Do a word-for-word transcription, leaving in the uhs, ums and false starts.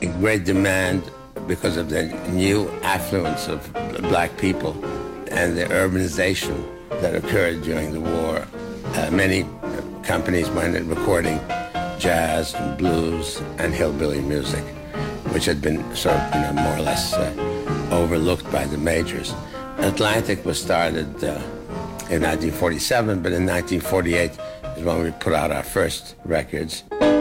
a great demand because of the new affluence of black people and the urbanization that occurred during the war. Uh, many companies went in recording jazz and blues and hillbilly music, which had been sort of, you know, more or less uh, overlooked by the majors. Atlantic was started uh, in nineteen forty-seven, but in nineteen forty-eight is when we put out our first records.